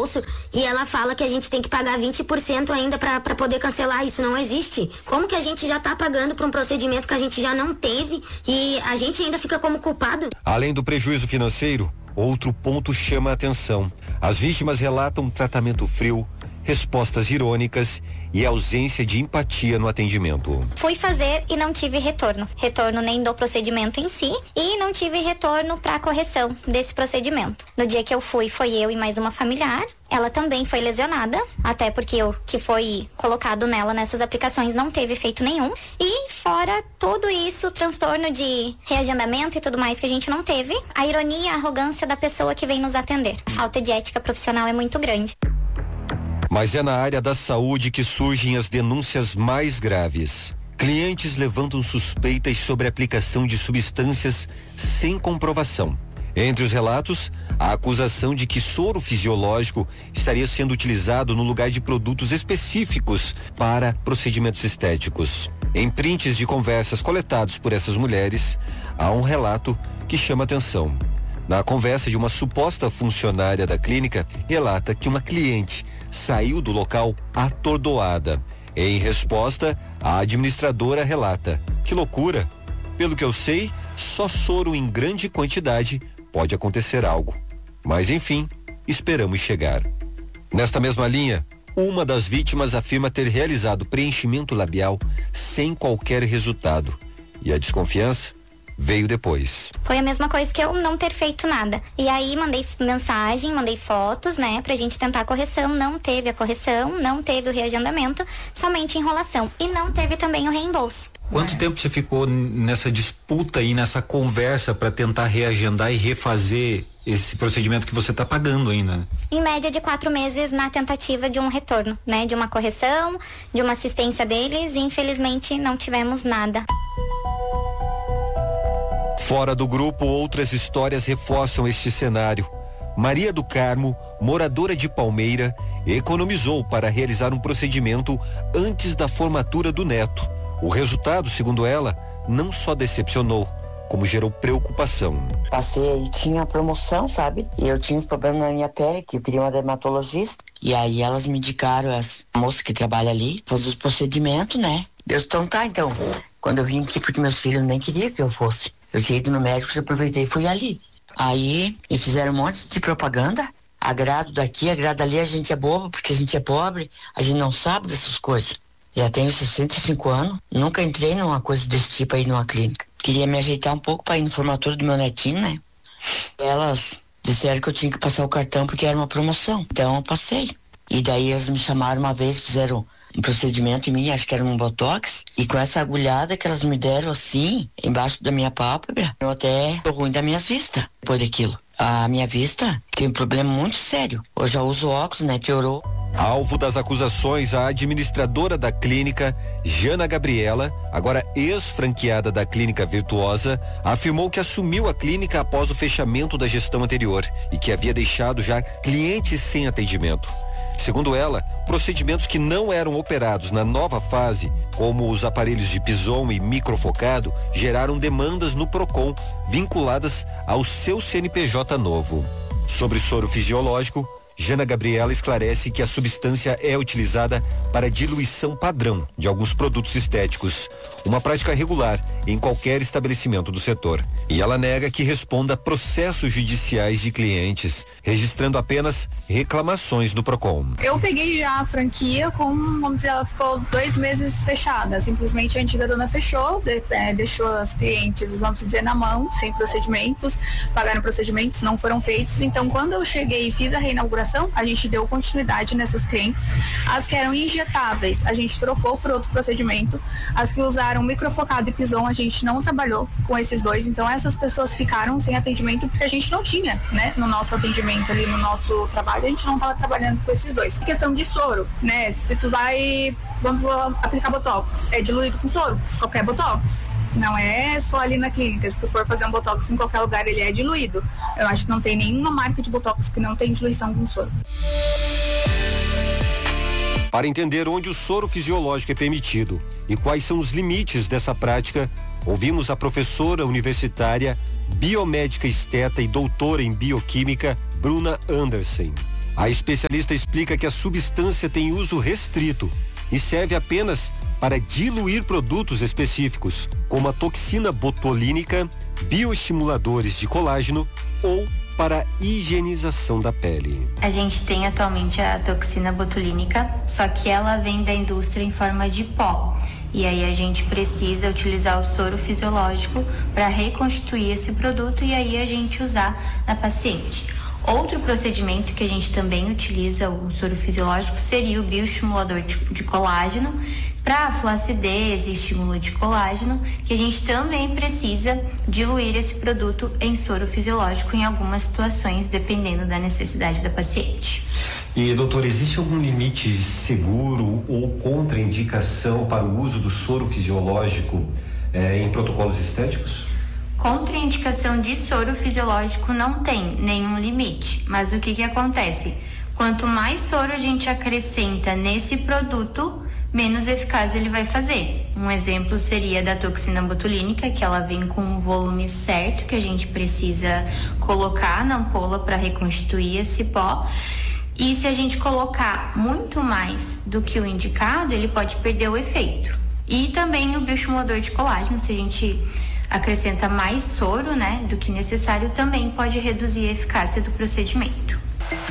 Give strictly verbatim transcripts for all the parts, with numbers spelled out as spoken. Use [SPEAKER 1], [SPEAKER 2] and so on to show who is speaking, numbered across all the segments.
[SPEAKER 1] reembolso e ela fala que a gente tem que pagar vinte por cento ainda para poder cancelar. Isso não existe. Como que a gente já tá pagando por um procedimento que a gente já não teve e a gente ainda fica como culpado?
[SPEAKER 2] Além do prejuízo financeiro, outro ponto chama a atenção. As vítimas relatam tratamento frio, respostas irônicas e ausência de empatia no atendimento.
[SPEAKER 3] Fui fazer e não tive retorno. Retorno nem do procedimento em si e não tive retorno para a correção desse procedimento. No dia que eu fui, foi eu e mais uma familiar. Ela também foi lesionada, até porque o que foi colocado nela nessas aplicações não teve efeito nenhum. E fora tudo isso, transtorno de reagendamento e tudo mais que a gente não teve, a ironia e a arrogância da pessoa que vem nos atender. A falta de ética profissional é muito grande.
[SPEAKER 2] Mas é na área da saúde que surgem as denúncias mais graves. Clientes levantam suspeitas sobre a aplicação de substâncias sem comprovação. Entre os relatos, a acusação de que soro fisiológico estaria sendo utilizado no lugar de produtos específicos para procedimentos estéticos. Em prints de conversas coletados por essas mulheres, há um relato que chama atenção. Na conversa de uma suposta funcionária da clínica, relata que uma cliente saiu do local atordoada. Em resposta, a administradora relata: que loucura! Pelo que eu sei, só soro em grande quantidade pode acontecer algo. Mas enfim, esperamos chegar. Nesta mesma linha, uma das vítimas afirma ter realizado preenchimento labial sem qualquer resultado. E a desconfiança veio depois.
[SPEAKER 3] Foi a mesma coisa que eu não ter feito nada. E aí mandei mensagem, mandei fotos, né, pra gente tentar a correção. Não teve a correção, não teve o reagendamento, somente enrolação. E não teve também o reembolso.
[SPEAKER 4] Quanto é. tempo você ficou nessa disputa aí, nessa conversa para tentar reagendar e refazer esse procedimento que você tá pagando ainda?
[SPEAKER 3] Em média de quatro meses na tentativa de um retorno, né, de uma correção, de uma assistência deles, e infelizmente não tivemos nada.
[SPEAKER 2] Fora do grupo, outras histórias reforçam este cenário. Maria do Carmo, moradora de Palmeira, economizou para realizar um procedimento antes da formatura do neto. O resultado, segundo ela, não só decepcionou, como gerou preocupação.
[SPEAKER 5] Passei e tinha promoção, sabe? E eu tinha um problema na minha pele, que eu queria uma dermatologista. E aí elas me indicaram, as moças que trabalham ali, fazer os procedimentos, né? Deus, então tá, então. Quando eu vim aqui, porque meus filhos nem queriam que eu fosse. Eu tinha ido no médico, eu aproveitei e fui ali. Aí, eles fizeram um monte de propaganda. Agrado daqui, agrado ali, a gente é bobo, porque a gente é pobre. A gente não sabe dessas coisas. Já tenho sessenta e cinco anos, nunca entrei numa coisa desse tipo aí numa clínica. Queria me ajeitar um pouco para ir no formatura do meu netinho, né? Elas disseram que eu tinha que passar o cartão porque era uma promoção. Então eu passei. E daí elas me chamaram uma vez, fizeram um procedimento em mim, acho que era um botox, e com essa agulhada que elas me deram assim, embaixo da minha pálpebra, eu até tô ruim das minhas vistas depois daquilo. A minha vista tem um problema muito sério. Eu já uso óculos, né? Piorou.
[SPEAKER 2] Alvo das acusações, a administradora da clínica, Jana Gabriela, agora ex-franqueada da Clínica Virtuosa, afirmou que assumiu a clínica após o fechamento da gestão anterior e que havia deixado já clientes sem atendimento. Segundo ela, procedimentos que não eram operados na nova fase, como os aparelhos de Pison e microfocado, geraram demandas no Procon vinculadas ao seu C N P J novo. Sobre soro fisiológico, Jana Gabriela esclarece que a substância é utilizada para diluição padrão de alguns produtos estéticos, uma prática regular em qualquer estabelecimento do setor. E ela nega que responda a processos judiciais de clientes, registrando apenas reclamações no Procon.
[SPEAKER 6] Eu peguei já a franquia com, vamos dizer, ela ficou dois meses fechada. Simplesmente a antiga dona fechou, de, é, deixou as clientes, vamos dizer, na mão, sem procedimentos, pagaram procedimentos, não foram feitos. Então, quando eu cheguei e fiz a reinauguração, a gente deu continuidade nessas clientes. As que eram injetáveis, a gente trocou por outro procedimento. As que usaram microfocado e Pison, a gente não trabalhou com esses dois. Então, essas pessoas ficaram sem atendimento porque a gente não tinha, né, no nosso atendimento ali, no nosso trabalho, a gente não estava trabalhando com esses dois. Questão de soro, né, se tu vai, vamos aplicar botox, é diluído com soro, qualquer botox. Não é só ali na clínica. Se tu for fazer um botox em qualquer lugar, ele é diluído. Eu acho que não tem nenhuma marca de botox que não tem diluição com soro.
[SPEAKER 2] Para entender onde o soro fisiológico é permitido e quais são os limites dessa prática, ouvimos a professora universitária, biomédica esteta e doutora em bioquímica, Bruna Andersen. A especialista explica que a substância tem uso restrito e serve apenas para diluir produtos específicos, como a toxina botulínica, bioestimuladores de colágeno ou para a higienização da pele.
[SPEAKER 7] A gente tem atualmente a toxina botulínica, só que ela vem da indústria em forma de pó. E aí a gente precisa utilizar o soro fisiológico para reconstituir esse produto e aí a gente usar na paciente. Outro procedimento que a gente também utiliza o soro fisiológico seria o bioestimulador de colágeno para flacidez e estímulo de colágeno, que a gente também precisa diluir esse produto em soro fisiológico em algumas situações, dependendo da necessidade da paciente.
[SPEAKER 4] E, doutor, existe algum limite seguro ou contraindicação para o uso do soro fisiológico eh, em protocolos estéticos?
[SPEAKER 7] Contraindicação de soro fisiológico não tem nenhum limite, mas o que que acontece? Quanto mais soro a gente acrescenta nesse produto, menos eficaz ele vai fazer. Um exemplo seria da toxina botulínica, que ela vem com um volume certo que a gente precisa colocar na ampola para reconstituir esse pó. E se a gente colocar muito mais do que o indicado, ele pode perder o efeito. E também no bioestimulador de colágeno, se a gente acrescenta mais soro, né, do que necessário, também pode reduzir a eficácia do procedimento.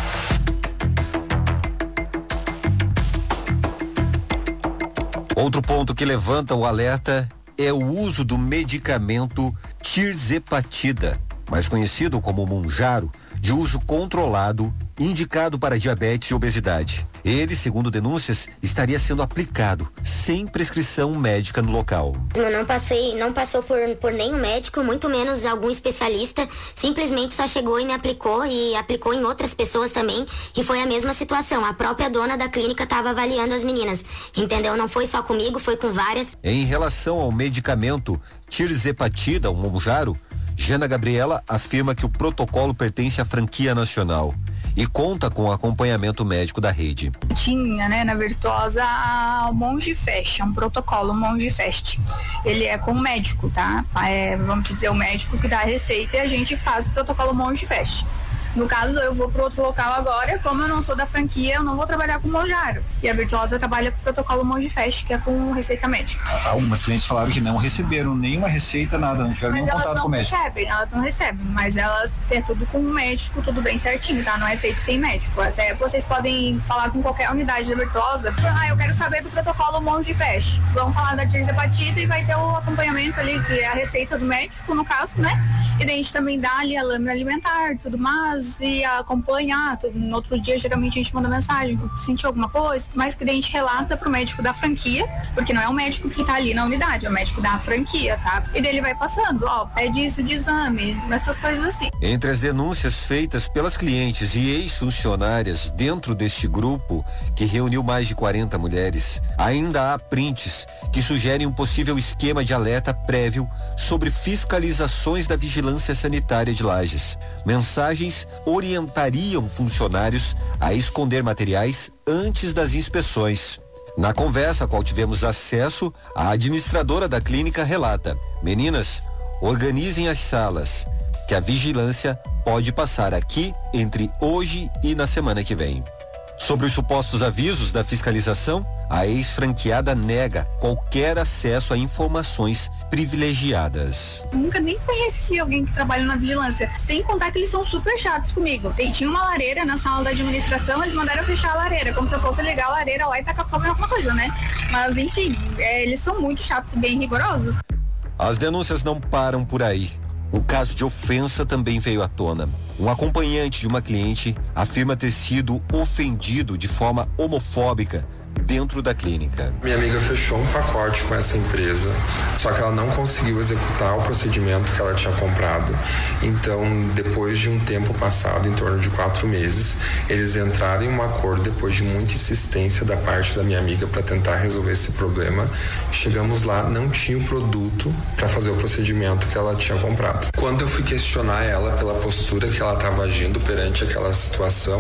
[SPEAKER 2] Outro ponto que levanta o alerta é o uso do medicamento tirzepatida, mais conhecido como Mounjaro, de uso controlado, indicado para diabetes e obesidade. Ele, segundo denúncias, estaria sendo aplicado sem prescrição médica no local.
[SPEAKER 1] Eu não passei, não passou por, por nenhum médico, muito menos algum especialista, simplesmente só chegou e me aplicou e aplicou em outras pessoas também, e foi a mesma situação. A própria dona da clínica estava avaliando as meninas, entendeu? Não foi só comigo, foi com várias.
[SPEAKER 2] Em relação ao medicamento tirzepatida, o Mounjaro, Jana Gabriela afirma que o protocolo pertence à franquia nacional e conta com o acompanhamento médico da rede.
[SPEAKER 6] Tinha, né, na Virtuosa, o Mongifest, é um protocolo Mongifest. Ele é com o médico, tá? É, vamos dizer, o médico que dá a receita e a gente faz o protocolo Mongifest. No caso, eu vou para outro local agora, como eu não sou da franquia, eu não vou trabalhar com Mounjaro. E a Virtuosa trabalha com o protocolo Mongifest, que é com receita médica.
[SPEAKER 4] Algumas clientes falaram que não receberam nenhuma receita, nada, não tiveram nenhum contato com o médico.
[SPEAKER 6] Recebem, elas não recebem, mas elas têm tudo com o médico, tudo bem certinho, tá? Não é feito sem médico. Até vocês podem falar com qualquer unidade da Virtuosa. Ah, eu quero saber do protocolo Mongifest. Vamos falar da tirzepatida e vai ter o acompanhamento ali, que é a receita do médico, no caso, né? E daí a gente também dá ali a lâmina alimentar, tudo mais, e acompanhar. Tudo. No outro dia, geralmente, a gente manda mensagem, sentiu alguma coisa, mas que daí a gente relata pro médico da franquia, porque não é o médico que tá ali na unidade, é o médico da franquia, tá? E daí ele vai passando, ó, pede isso de exame, essas coisas assim.
[SPEAKER 2] Entre as denúncias feitas pelas clientes e ex-funcionárias dentro deste grupo, que reuniu mais de quarenta mulheres, ainda há prints que sugerem um possível esquema de alerta prévio sobre fiscalizações da vigilância sanitária de Lages. Mensagens orientariam funcionários a esconder materiais antes das inspeções. Na conversa a qual tivemos acesso, a administradora da clínica relata: meninas, organizem as salas, que a vigilância pode passar aqui entre hoje e na semana que vem. Sobre os supostos avisos da fiscalização, a ex-franqueada nega qualquer acesso a informações privilegiadas.
[SPEAKER 6] Eu nunca nem conheci alguém que trabalha na vigilância, sem contar que eles são super chatos comigo. Tem, tinha uma lareira na sala da administração, eles mandaram fechar a lareira, como se eu fosse ligar a lareira lá e tacar fogo em alguma coisa, né? Mas enfim, é, eles são muito chatos e bem rigorosos.
[SPEAKER 2] As denúncias não param por aí. O caso de ofensa também veio à tona. Um acompanhante de uma cliente afirma ter sido ofendido de forma homofóbica dentro da clínica.
[SPEAKER 8] Minha amiga fechou um pacote com essa empresa, só que ela não conseguiu executar o procedimento que ela tinha comprado. Então, depois de um tempo passado, em torno de quatro meses, eles entraram em um acordo depois de muita insistência da parte da minha amiga para tentar resolver esse problema. Chegamos lá, não tinha o produto para fazer o procedimento que ela tinha comprado. Quando eu fui questionar ela pela postura que ela estava agindo perante aquela situação,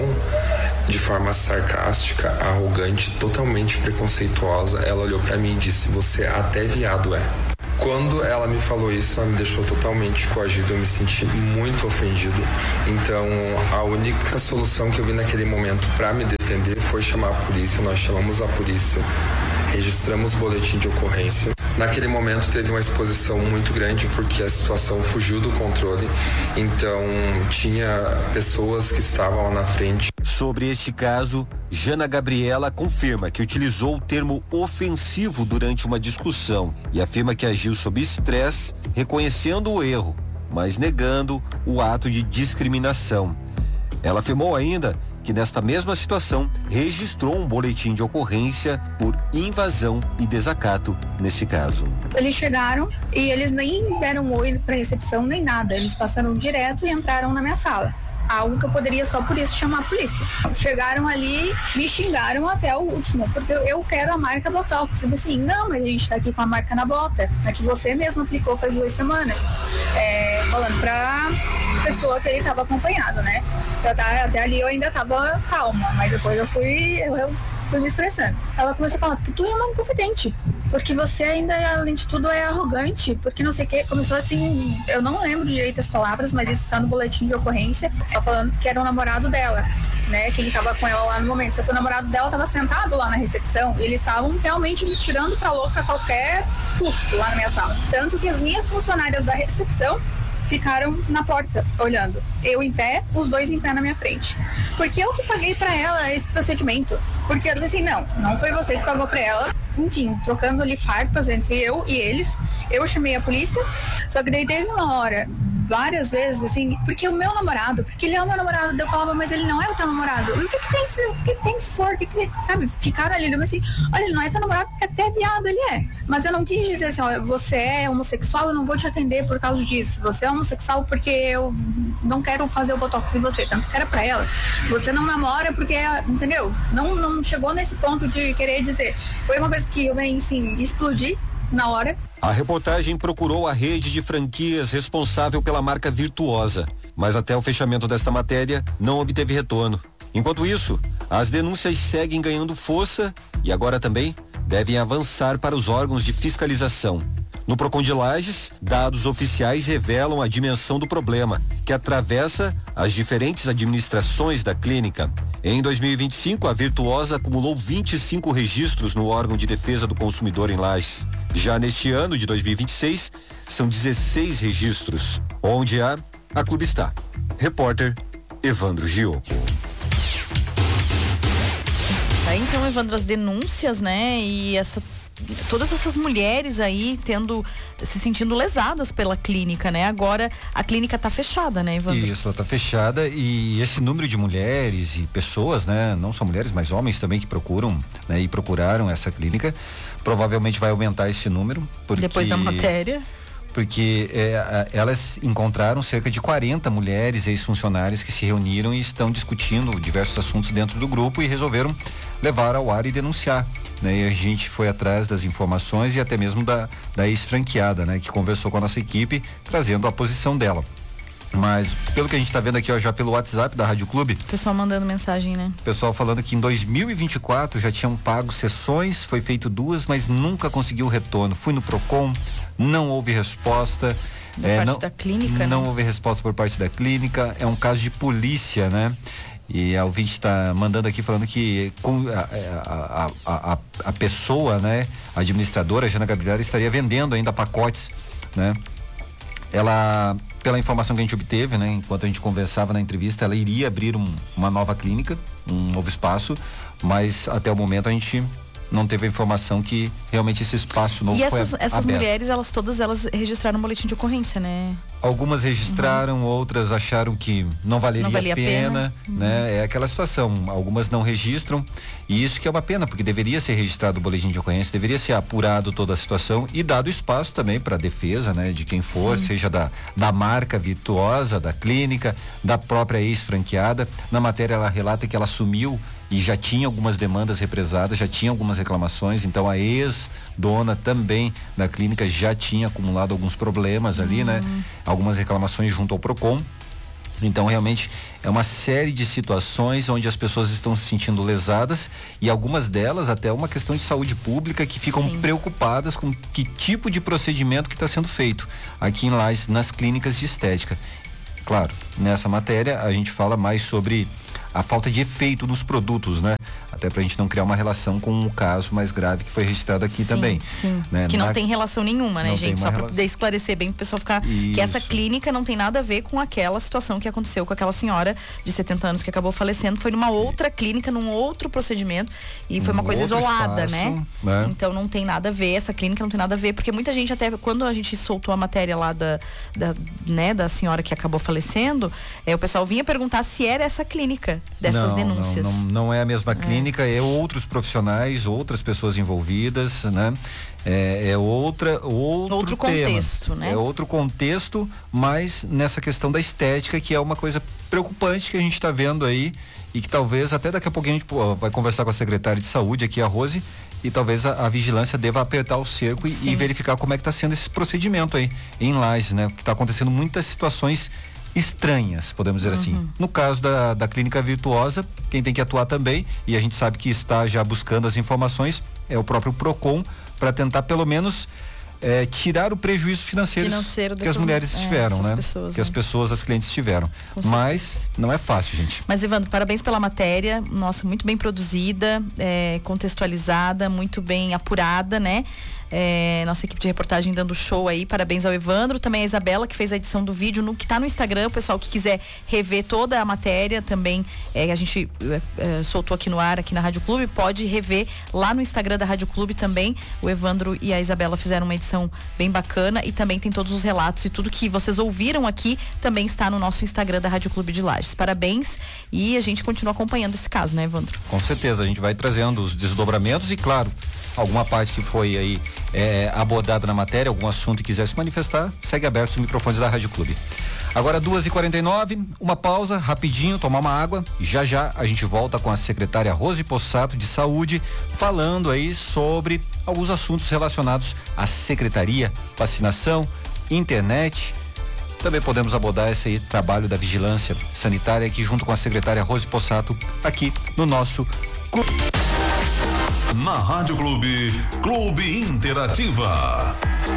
[SPEAKER 8] de forma sarcástica, arrogante, totalmente preconceituosa, ela olhou pra mim e disse: você até viado é. Quando ela me falou isso, ela me deixou totalmente coagido, eu me senti muito ofendido. Então, a única solução que eu vi naquele momento para me defender foi chamar a polícia. Nós chamamos a polícia, registramos o boletim de ocorrência. Naquele momento teve uma exposição muito grande porque a situação fugiu do controle. Então, tinha pessoas que estavam lá na frente.
[SPEAKER 2] Sobre este caso, Jana Gabriela confirma que utilizou o termo ofensivo durante uma discussão e afirma que agiu sob estresse, reconhecendo o erro, mas negando o ato de discriminação. Ela afirmou ainda que nesta mesma situação registrou um boletim de ocorrência por invasão e desacato neste caso.
[SPEAKER 6] Eles chegaram e eles nem deram oi para recepção nem nada, eles passaram direto e entraram na minha sala. Algo que eu poderia só por isso chamar a polícia. Chegaram ali, me xingaram até o último, porque eu quero a marca Botox. Eu assim, não, mas a gente tá aqui com a marca na bota, a que você mesmo aplicou faz duas semanas. É, falando pra pessoa que ele tava acompanhado, né? Eu tava, até ali eu ainda tava calma, mas depois eu fui, eu, eu fui me estressando. Ela começou a falar, tu é uma incompetente, porque você ainda, além de tudo, é arrogante, porque não sei o que, começou assim, eu não lembro direito as palavras, mas isso tá no boletim de ocorrência, ela falando que era o namorado dela, né, quem tava com ela lá no momento, só que o namorado dela tava sentado lá na recepção, e eles estavam realmente me tirando pra louca a qualquer custo lá na minha sala, tanto que as minhas funcionárias da recepção ficaram na porta olhando, eu em pé, os dois em pé na minha frente, porque eu que paguei pra ela esse procedimento, porque eu disse assim, não, não foi você que pagou pra ela, enfim, trocando ali farpas entre eu e eles, eu chamei a polícia, só que daí teve uma hora, várias vezes, assim, porque o meu namorado, porque ele é o meu namorado, eu falava, mas ele não é o teu namorado, e o que que tem se, o que que tem se for, o que que, sabe, ficaram ali, eu assim, olha, ele não é teu namorado, porque até viado ele é, mas eu não quis dizer assim, ó, você é homossexual, eu não vou te atender por causa disso, você é homossexual porque eu não quero fazer o botox em você, tanto que era pra ela, você não namora porque, entendeu, não, não chegou nesse ponto de querer dizer, foi uma coisa que eu, bem, assim, explodi na hora.
[SPEAKER 2] A reportagem procurou a rede de franquias responsável pela marca Virtuosa, mas até o fechamento desta matéria não obteve retorno. Enquanto isso, as denúncias seguem ganhando força e agora também devem avançar para os órgãos de fiscalização. No Procon de Lages, dados oficiais revelam a dimensão do problema, que atravessa as diferentes administrações da clínica. Em dois mil e vinte e cinco, a Virtuosa acumulou vinte e cinco registros no órgão de defesa do consumidor em Lages. Já neste ano de dois mil e vinte e seis, são dezesseis registros, onde há a Clube está. Repórter Evandro Gioco.
[SPEAKER 9] Tá, então, Evandro, as denúncias, né, e essa todas essas mulheres aí tendo, se sentindo lesadas pela clínica, né? Agora a clínica tá fechada, né, Evandro?
[SPEAKER 2] Isso, ela tá fechada e esse número de mulheres e pessoas, né? Não só mulheres, mas homens também que procuram, né? E procuraram essa clínica, provavelmente vai aumentar esse número. Porque,
[SPEAKER 9] depois da matéria.
[SPEAKER 2] Porque é, elas encontraram cerca de quarenta mulheres ex-funcionárias que se reuniram e estão discutindo diversos assuntos dentro do grupo e resolveram levar ao ar e denunciar, né? E a gente foi atrás das informações e até mesmo da, da ex-franqueada, né? Que conversou com a nossa equipe, trazendo a posição dela. Mas pelo que a gente está vendo aqui, ó, já pelo WhatsApp da Rádio Clube,
[SPEAKER 9] pessoal mandando mensagem, né?
[SPEAKER 2] Pessoal falando que em dois mil e vinte e quatro já tinham pago sessões, foi feito duas, mas nunca conseguiu retorno. Fui no Procon, não houve resposta.
[SPEAKER 9] Da
[SPEAKER 2] é,
[SPEAKER 9] parte
[SPEAKER 2] não,
[SPEAKER 9] da clínica,
[SPEAKER 2] Não
[SPEAKER 9] né?
[SPEAKER 2] houve resposta por parte da clínica, é um caso de polícia, né? E a ouvinte está mandando aqui falando que com a, a, a, a, a pessoa, né? A administradora, a Jana Gabriela, estaria vendendo ainda pacotes, né? Ela, pela informação que a gente obteve, né? Enquanto a gente conversava na entrevista, ela iria abrir um, uma nova clínica, um novo espaço, mas até o momento a gente não teve a informação que realmente esse espaço novo
[SPEAKER 9] e
[SPEAKER 2] foi
[SPEAKER 9] essas, essas
[SPEAKER 2] aberto.
[SPEAKER 9] mulheres, elas todas elas registraram um boletim de ocorrência, né?
[SPEAKER 2] Algumas registraram, uhum. Outras acharam que não valeria
[SPEAKER 9] não valia
[SPEAKER 2] a pena,
[SPEAKER 9] a pena.
[SPEAKER 2] né?
[SPEAKER 9] Uhum.
[SPEAKER 2] É aquela situação, algumas não registram e isso que é uma pena, porque deveria ser registrado o boletim de ocorrência, deveria ser apurado toda a situação e dado espaço também para defesa, né? De quem for, Sim. seja da, da marca Virtuosa, da clínica, da própria ex-franqueada. Na matéria ela relata que ela assumiu e já tinha algumas demandas represadas, já tinha algumas reclamações, então a ex-dona também da clínica já tinha acumulado alguns problemas ali, uhum. né? Algumas reclamações junto ao Procon. Então, realmente, é uma série de situações onde as pessoas estão se sentindo lesadas e algumas delas até uma questão de saúde pública que ficam Sim. preocupadas com que tipo de procedimento que está sendo feito aqui em Lages, nas clínicas de estética. Claro, nessa matéria a gente fala mais sobre a falta de efeito nos produtos, né? Até pra gente não criar uma relação com um caso mais grave que foi registrado aqui
[SPEAKER 9] sim,
[SPEAKER 2] também.
[SPEAKER 9] Sim,
[SPEAKER 2] né?
[SPEAKER 9] Que não
[SPEAKER 2] Na...
[SPEAKER 9] tem relação nenhuma, né,
[SPEAKER 2] não
[SPEAKER 9] gente? Só pra poder esclarecer bem pro pessoal ficar... Isso. Que essa clínica não tem nada a ver com aquela situação que aconteceu com aquela senhora de setenta anos que acabou falecendo. Foi numa outra clínica, num outro procedimento e foi um uma coisa isolada, espaço, né? né? Então não tem nada a ver, essa clínica não tem nada a ver, porque muita gente até, quando a gente soltou a matéria lá da, da, né, da senhora que acabou falecendo, é, o pessoal vinha perguntar se era essa clínica dessas
[SPEAKER 2] não,
[SPEAKER 9] denúncias.
[SPEAKER 2] Não, não, não é a mesma clínica, é, é outros profissionais, outras pessoas envolvidas, né? É, é outra, outro,
[SPEAKER 9] outro
[SPEAKER 2] tema,
[SPEAKER 9] contexto, né?
[SPEAKER 2] É outro contexto, mas nessa questão da estética, que é uma coisa preocupante que a gente está vendo aí e que talvez até daqui a pouquinho a gente pô, vai conversar com a secretária de saúde aqui, a Rose, e talvez a, a vigilância deva apertar o cerco e, e verificar como é que está sendo esse procedimento aí em Lages, né? Que está acontecendo muitas situações estranhas, podemos dizer uhum. assim. No caso da, da clínica Virtuosa, quem tem que atuar também, e a gente sabe que está já buscando as informações, é o próprio Procon, para tentar pelo menos é, tirar o prejuízo financeiro, financeiro que dessas, as mulheres é, tiveram, né? Pessoas, que né? as pessoas, as clientes tiveram. Mas não é fácil, gente.
[SPEAKER 9] Mas, Evandro, parabéns pela matéria, nossa, muito bem produzida, é, contextualizada, muito bem apurada, né? É, nossa equipe de reportagem dando show aí, parabéns ao Evandro, também a Isabela que fez a edição do vídeo, no, que tá no Instagram, o pessoal que quiser rever toda a matéria também, é, a gente é, é, soltou aqui no ar, aqui na Rádio Clube, pode rever lá no Instagram da Rádio Clube também. O Evandro e a Isabela fizeram uma edição bem bacana e também tem todos os relatos e tudo que vocês ouviram aqui também está no nosso Instagram da Rádio Clube de Lages. Parabéns, e a gente continua acompanhando esse caso, né, Evandro?
[SPEAKER 2] Com certeza, a gente vai trazendo os desdobramentos e, claro, alguma parte que foi aí é, abordada na matéria, algum assunto que quiser se manifestar, segue aberto os microfones da Rádio Clube. Agora duas e quarenta e nove, uma pausa, rapidinho, tomar uma água, já já a gente volta com a secretária Rose Possato de Saúde, falando aí sobre alguns assuntos relacionados à secretaria, vacinação, internet. Também podemos abordar esse aí, trabalho da vigilância sanitária aqui junto com a secretária Rose Possato, aqui no nosso Clube.
[SPEAKER 10] Na Rádio Clube, Clube Interativa.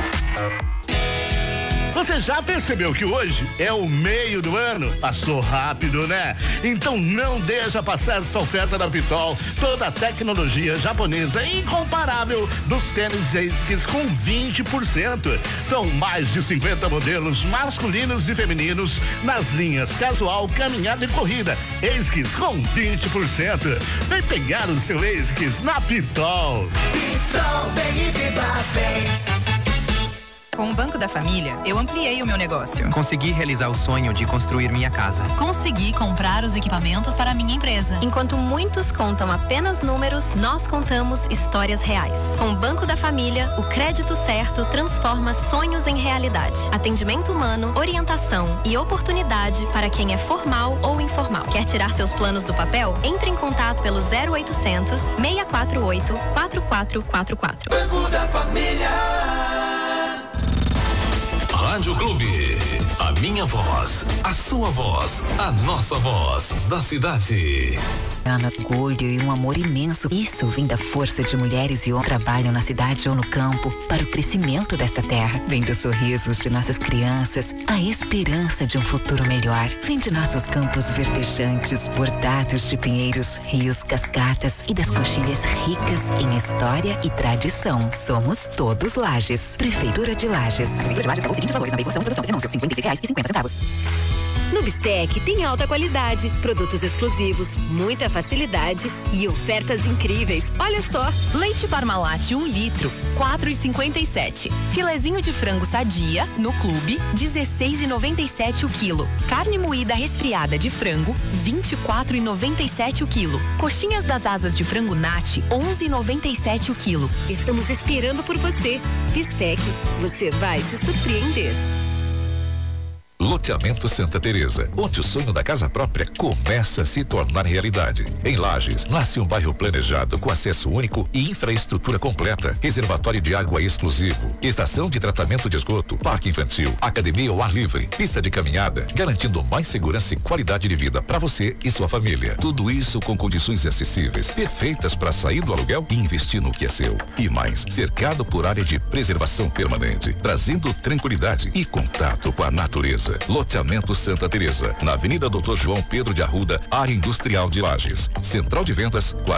[SPEAKER 10] Você já percebeu que hoje é o meio do ano? Passou rápido, né? Então não deixa passar essa oferta da Pitol. Toda a tecnologia japonesa incomparável dos tênis ASICS com vinte por cento. São mais de cinquenta modelos masculinos e femininos nas linhas casual, caminhada e corrida. ASICS com vinte por cento. Vem pegar o seu ASICS na Pitol.
[SPEAKER 11] Pitol, vem e viva bem.
[SPEAKER 12] Com o Banco da Família, eu ampliei o meu negócio.
[SPEAKER 13] Consegui realizar o sonho de construir minha casa.
[SPEAKER 14] Consegui comprar os equipamentos para a minha empresa.
[SPEAKER 15] Enquanto muitos contam apenas números, nós contamos histórias reais. Com o Banco da Família, o crédito certo transforma sonhos em realidade. Atendimento humano, orientação e oportunidade para quem é formal ou informal. Quer tirar seus planos do papel? Entre em contato pelo zero oitocentos, seis quatro oito, quatro quatro quatro quatro.
[SPEAKER 11] Banco da Família.
[SPEAKER 10] Rádio Clube, a minha voz, a sua voz, a nossa voz da cidade.
[SPEAKER 16] Orgulho e um amor imenso. Isso vem da força de mulheres e homens que trabalham na cidade ou no campo para o crescimento desta terra. Vem dos sorrisos de nossas crianças, a esperança de um futuro melhor. Vem de nossos campos verdejantes, bordados de pinheiros, rios, cascatas e das coxilhas ricas em história e tradição. Somos todos Lages. Prefeitura de Lages. Prefeitura de Lages pagou os seguintes valores na veiculação e produção desse anúncio: cinquenta e seis reais e cinquenta centavos.
[SPEAKER 17] No Bistec tem alta qualidade, produtos exclusivos, muita facilidade e ofertas incríveis. Olha só!
[SPEAKER 18] Leite Parmalat um litro, quatro e cinquenta e sete. Filezinho de frango Sadia, no Clube, dezesseis e noventa e sete o quilo. Carne moída resfriada de frango, vinte e quatro e noventa e sete o quilo. Coxinhas das asas de frango Nat, onze e noventa e sete o quilo.
[SPEAKER 17] Estamos esperando por você. Bistec, você vai se surpreender.
[SPEAKER 19] Loteamento Santa Teresa, onde o sonho da casa própria começa a se tornar realidade. Em Lages, nasce um bairro planejado com acesso único e infraestrutura completa, reservatório de água exclusivo, estação de tratamento de esgoto, parque infantil, academia ao ar livre, pista de caminhada, garantindo mais segurança e qualidade de vida para você e sua família. Tudo isso com condições acessíveis, perfeitas para sair do aluguel e investir no que é seu. E mais, cercado por área de preservação permanente, trazendo tranquilidade e contato com a natureza. Loteamento Santa Teresa, na Avenida doutor João Pedro de Arruda, área industrial de Lages. Central de vendas